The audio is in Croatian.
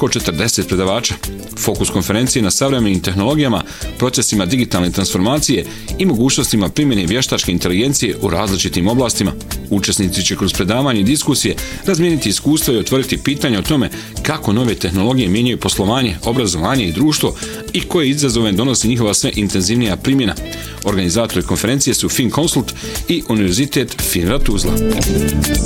oko 40 predavača. Fokus konferencije na savremenim tehnologijama, procesima digitalne transformacije i mogućnostima primjene vještačke inteligencije u različitim oblastima. Učesnici će kroz predavanje i diskusije razmijeniti iskustva i otvoriti pitanja o tome kako nove tehnologije mijenjaju poslovanje, obrazovanje i društvo i koje izazove donosi njihova sve intenzivnija primjena. Organizatori konferencije su FinConsult i Univerzitet FINRA Tuzla.